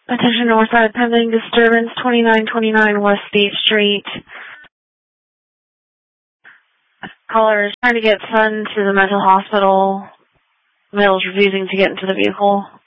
Attention Northside, pending disturbance, 2929 West Beach Street. Caller is trying to get son to the mental hospital. Male is refusing to get into the vehicle.